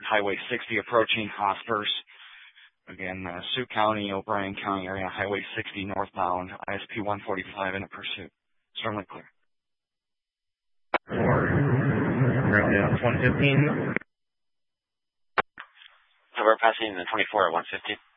Highway 60 approaching Hospers. Again, Sioux County, O'Brien County area, Highway 60 northbound, ISP 145 in a pursuit. Certainly clear. Right, 115. So we're passing the 24 at 150.